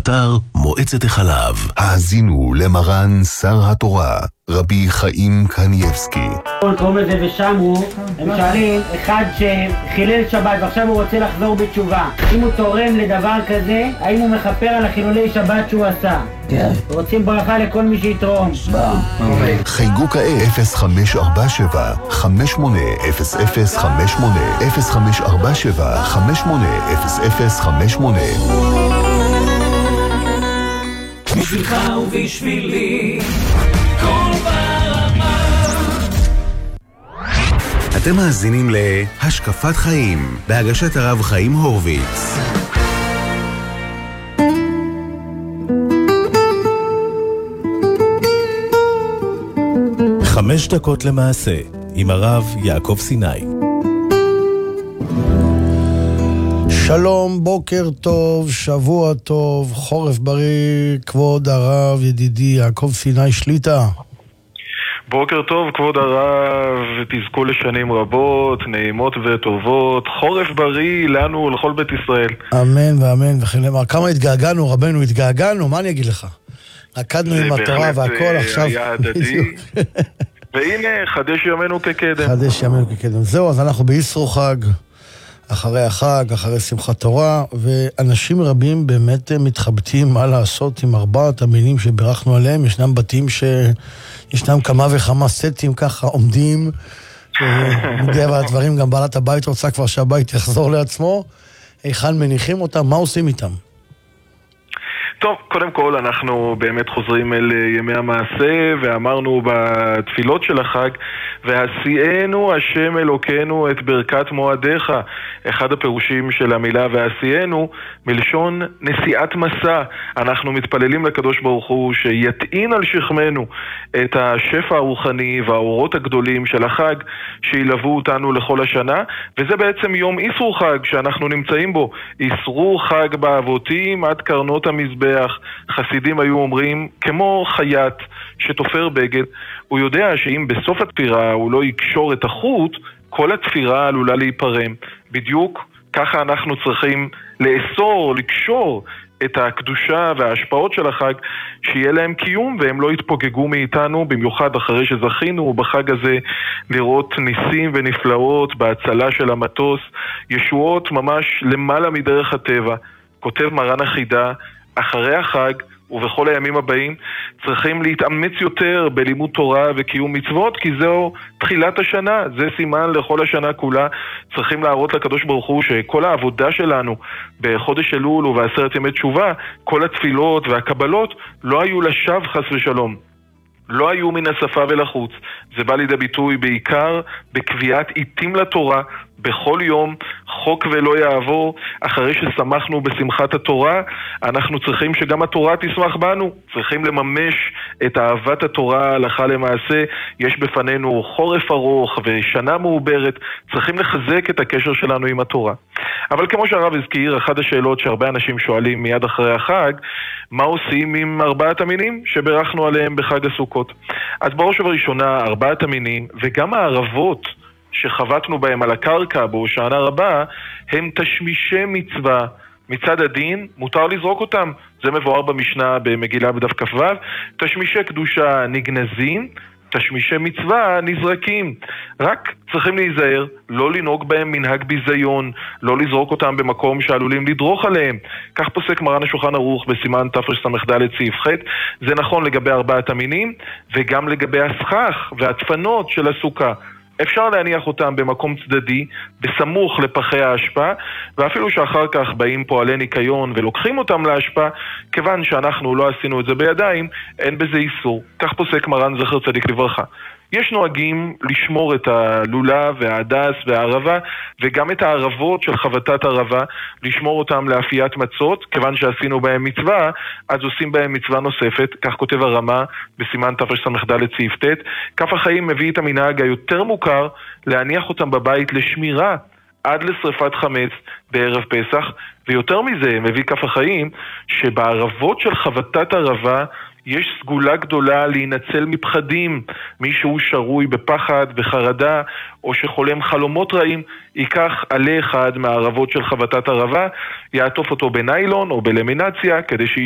באתר מועצת החלב. האזינו למרן שר התורה, רבי חיים קניבסקי. קוראים לזה ושמרו, הם שואלים, אחד שחילל שבת ועכשיו הוא רוצה לחזור בתשובה, אם הוא תורם לדבר כזה, האם הוא מכפר על החילולי שבת שהוא עשה? כן. רוצים ברכה לכל מי שיתרום. חייגו כעת 0547 580058 0547 580058. בשבילך ובשבילי כל ברמה. אתם מאזינים להשקפת חיים בהגשת הרב חיים הורוביץ. 5 דקות למעשה עם הרב יעקב סיני. שלום, בוקר טוב, שבוע טוב, חורף בריא, כבוד הרב ידידי יעקב סיני שליטה. בוקר טוב כבוד הרב, תזכו לשנים רבות, נעימות וטובות, חורף בריא לנו ולכל בית ישראל. אמן ואמן וכן אמר. כמה התגעגענו רבנו, התגעגענו, מה אני אגיד לך? רקדנו עם התורה והכל עכשיו. זה היה הדדי. והנה, חדש ימינו כקדם. חדש ימינו כקדם. זהו, אז אנחנו בישרו חג, אחרי החג, אחרי שמחת תורה, ואנשים רבים באמת מתחבטים מה לעשות עם 4 המינים שבירכנו עליהם. ישנם בתים שישנם כמה וכמה סטים ככה עומדים, מגבה הדברים, גם בעלת הבית רוצה כבר שהבית יחזור לעצמו. היכן מניחים אותם, מה עושים איתם? טוב, קודם כל אנחנו באמת חוזרים אל ימי המעשה, ואמרנו בתפילות של החג, ועשיינו השם אלוקינו את ברכת מועדיך. אחד הפירושים של המילה ועשיינו מלשון נשיאת מסע. אנחנו מתפללים לקדוש ברוך הוא שיטעין על שכמנו את השפע הרוחני והאורות הגדולים של החג שילוו אותנו לכל השנה, וזה בעצם יום איסרו חג שאנחנו נמצאים בו. איסרו חג באבותים עד קרנות המזבח. חסידים היו אומרים, כמו חייט שתופר בגד, הוא יודע שאם בסוף התפירה הוא לא יקשור את החוט, כל התפירה עלולה להיפרם. בדיוק ככה אנחנו צריכים לאסור, לקשור את הקדושה וההשפעות של החג, שיהיה להם קיום והם לא יתפוגגו מאיתנו, במיוחד אחרי שזכינו בחג הזה לראות ניסים ונפלאות בהצלה של המטוס, ישועות ממש למעלה מדרך הטבע. כותב מרן החידה, אחרי החג ובכל הימים הבאים צריכים להתאמץ יותר בלימוד תורה וקיום מצוות, כי זהו תחילת השנה, זה סימן לכל השנה כולה. צריכים להראות לקדוש ברוך הוא שכל העבודה שלנו בחודש אלול ובעשרת ימי תשובה, כל התפילות והקבלות לא היו לשווא חס ושלום, לא היו מן השפה ולחוץ. זה בא לידי ביטוי בעיקר בקביעת עיתים לתורה בכל יום, חוק ולא יעבור. אחרי ששמחנו בשמחת התורה, אנחנו צריכים שגם התורה תשמח בנו. צריכים לממש את אהבת התורה הלכה למעשה. יש בפנינו חורף ארוך ושנה מעוברת, צריכים לחזק את הקשר שלנו עם התורה. אבל כמו שהרב הזכיר, אחת השאלות שהרבה אנשים שואלים מיד אחרי החג, מה עושים עם 4 המינים שברכנו עליהם בחג הסוכות? אז בראש ובראשונה 4 המינים וגם הערבות שחבטנו בהם על הקרקע בהושענא רבה, הם תשמישי מצווה. מצד הדין מותר לזרוק אותם, זה מבואר במשנה במגילה בדף כ"ו. תשמישי קדושה נגנזים, תשמישי מצווה נזרקים. רק צריכים להיזהר, לא לנהוג בהם מנהג ביזיון, לא לזרוק אותם במקום שעלולים לדרוך עליהם. כך פוסק מרן השולחן ערוך בסימן תרס"ד סעיף ח'. זה נכון לגבי 4 המינים וגם לגבי הסכך והדפנות של הסוכה. אפשר להניח אותם במקום צדדי, בסמוך לפחי האשפה, ואפילו שאחר כך באים פועלי ניקיון ולוקחים אותם להשפה, כיוון שאנחנו לא עשינו את זה בידיים, אין בזה איסור. כך פוסק מרן זכר צדיק לברכה. יש נוהגים לשמור את הלולה וההדס והערבה, וגם את הערבות של חבטת ערבה, לשמור אותם לאפיית מצות, כיוון שעשינו בהם מצווה, אז עושים בהם מצווה נוספת. כך כותב הרמה בסימן תרס"ד סעיף ט'. כף החיים מביא את המנהג היותר מוכר להניח אותם בבית לשמירה עד לשריפת חמץ בערב פסח, ויותר מזה מביא כף החיים שבערבות של חבטת ערבה יש סגולה גדולה להינצל מפחדים. מישהו שרוי בפחד וחרדה או שחולם חלומות רעים, ייקח עלה אחד מהערבות של חבטת ערבה, יעטוף אותו בניילון או בלמינציה כדי